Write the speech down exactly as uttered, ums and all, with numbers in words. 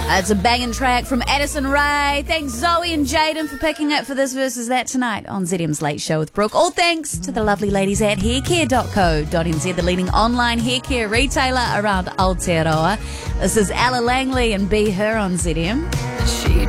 It's a banging track from Addison Rae. Thanks Zoe and Jaden for picking it for this versus that tonight on Z M's Late Show with Brooke. All thanks to the lovely ladies at haircare dot co dot n z, the leading online haircare retailer around Aotearoa. This is Ella Langley and Be Her on Z M.